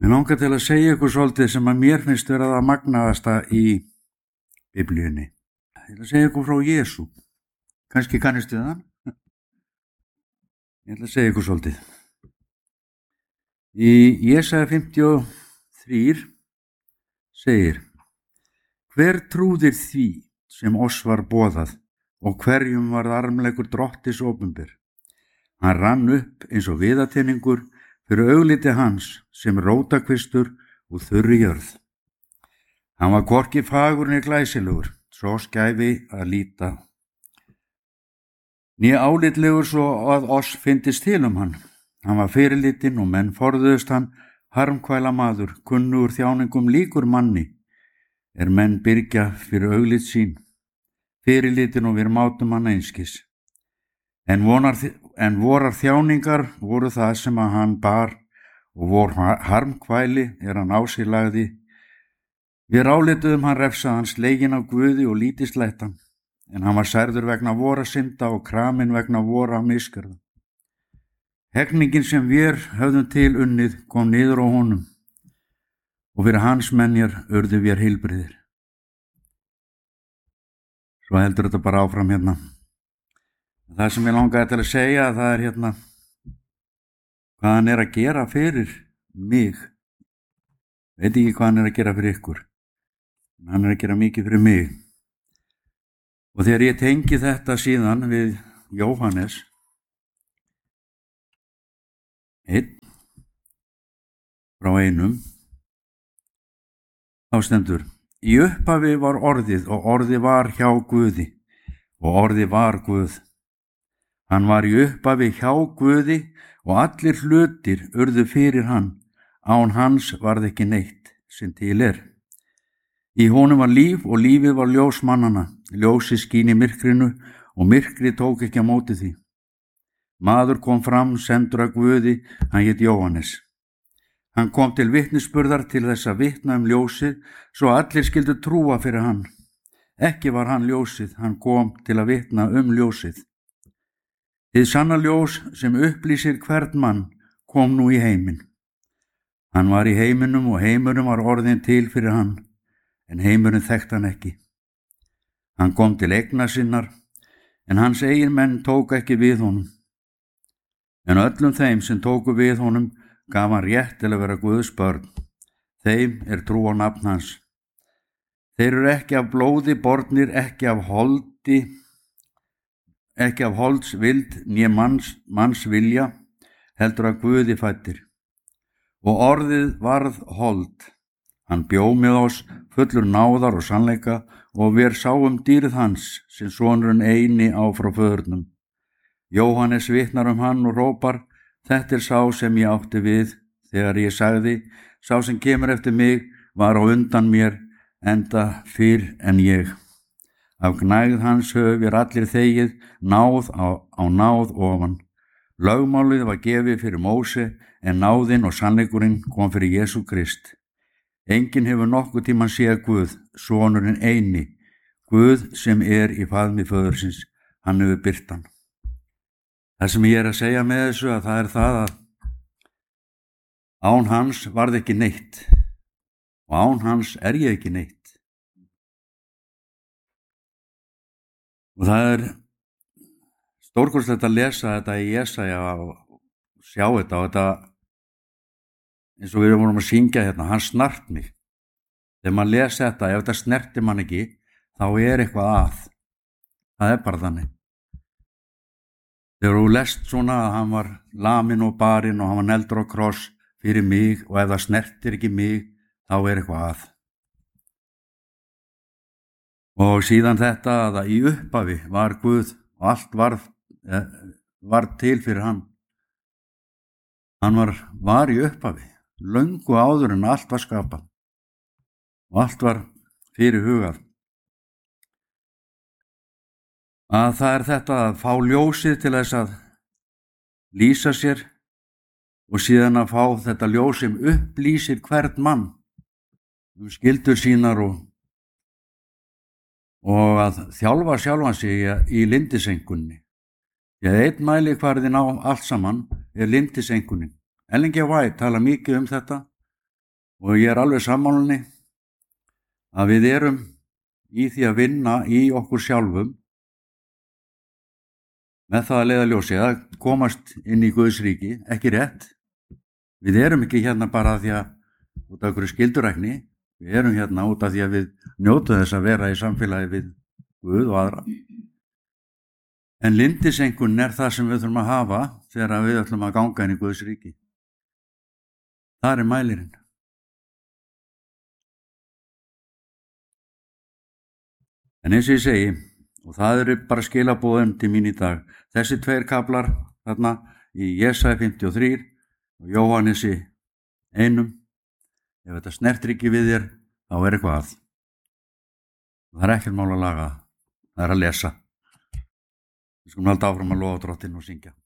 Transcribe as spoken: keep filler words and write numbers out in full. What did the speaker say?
Mér langar til að segja ykkur svolítið sem að mér finnst vera það magnaðasta í Biblíunni. Ég ætla að segja ykkur frá Jesú. Kannski kannistu það? Ég ætla að segja ykkur svolítið. Í Jesaja fimmtíu og þrjú segir: Hver trúðir því sem oss var boðað og hverjum varð armleikur Drottis opinber? Hann rann upp eins og viðatinningur fyrir augliti hans sem rótakvistur og þurri jörð. Hann var hvorki fagur né glæsilegur, svo skæfi að líta, né álitlegur svo að oss fyndist til um hann. Hann var fyrirlitinn og menn forðuðust hann, harmkvæla maður, kunnugur þjáningum líkur manni, er menn byrgja fyrir auglit sín, fyrirlitinn og við mátum hann einskis. En, vonar, en vorar þjáningar voru það sem að hann bar og vor harmkvæli er hann á sig lagði. Við rálituðum hann refsað hans sleginn af Guði og lítislættan, en hann var særður vegna vora synda og kramin vegna vora misgjörða. Hegningin sem við höfðum til unnið kom niður á honum og fyrir hans menjar urðu við heilbriðir. Svo heldur þetta bara áfram hérna. Það sem ég langaði til að segja, það er hérna hvað hann er að gera fyrir mig. Veit ekki hvað hann er að gera fyrir ykkur. Hann er að gera mikið fyrir mig. Og þegar ég tengi þetta síðan við Jóhannes einn frá einum, þá stendur: Í upphafi var orðið og orðið var hjá Guði og orðið var Guð. Hann var í upphafi hjá Guði og allir hlutir urðu fyrir hann, án hans varð ekki neitt sem til er. Í honum var líf og lífið var ljós mannanna, ljósið skín í myrkrinu og myrkrið tók ekki á móti því. Maður kom fram sendur af Guði, hann hét Jóhannes. Hann kom til vitnisburðar til þess að vitna um ljósið, svo allir skyldu trúa fyrir hann. Ekki var hann ljósið, hann kom til að vitna um ljósið. Hið sanna ljós sem upplýsir hvern mann kom nú í heiminn. Hann var í heiminum og heimurinn var orðinn til fyrir hann, en heimurinn þekkti hann ekki. Hann kom til eigna sinnar, en hans eigin menn tók ekki við honum. En öllum þeim sem tóku við honum gaf hann rétt til að vera Guðs börn. Þeim er trú á nafn hans. Þeir eru ekki af blóði bornir, ekki af holdi, ekki af holds vild né manns, manns vilja, heldur að Guði fæddir. Og orðið varð hold. Hann bjó með oss fullur náðar og sannleika og við sáum dýrð hans sem sonurinn eini á frá föðurnum. Jóhannes vitnar um hann og rópar: Þetta er sá sem ég átti við þegar ég sagði: Sá sem kemur eftir mig var á undan mér, enda fyrr en ég. Af gnægð hans höfum við allir þegið, náð á, á náð ofan. Lögmálið var gefið fyrir Móse, en náðin og sannleikurinn kom fyrir Jesú Krist. Enginn hefur nokkuð tímann séð Guð, sonurinn eini, Guð sem er í faðmi föðursins, hann hefur birt hann. Það sem ég er að segja með þessu, að það er það að án hans varð ekki neitt og án hans er ég ekki neitt. Og það er stórkostlegt að lesa þetta í Jesaja og sjá þetta og þetta, eins og við vorum að syngja hérna, hann snart mig. Þegar maður les þetta, ef þetta snerti mann ekki, þá er eitthvað að. Það er bara þannig. Þegar þú lest svona að hann var laminn og barinn og hann var negldur á kross fyrir mig og ef það snertir ekki mig, þá er eitthvað að. Og síðan þetta að í upphafi var Guð og allt var, eh, var til fyrir hann. Hann var, var í upphafi, löngu áður en allt var skapað og allt var fyrir hugað. Að það er þetta að fá ljósið til þess að lýsa sér og síðan að fá þetta ljós sem upplýsir hvern mann um skyldur sínar og og að þjálfa sjálfan sig í lindisengunni. Því að einn mælikvarðinn á allt saman er lindisengunin. Ellen G. White tala mikið um þetta Og ég er alveg sammálinni að við erum í því að vinna í okkur sjálfum með það að leiðarljósi að komast inn í Guðs ríki, ekki rétt. Við erum ekki hérna bara því að út af einhverju skyldurækni, við erum hérna út af því að við njótum þess að vera í samfélagi við Guð og aðra. En lyndiseinkunn er það sem við þurfum að hafa þegar við ætlum að ganga inn í Guðs ríki. Það er mælirinn. En eins og ég segi, og það eru bara skilaboðin til mín í dag, þessi tveir kaflar þarna í Jesaja fimmtíu og þrjú og Jóhannesi einum, ef þetta snertir ekki við þér, þá er eitthvað að. Það er ekkert mál að laga, það er að lesa. Við skulum halda áfram að lofa Drottinn og syngja.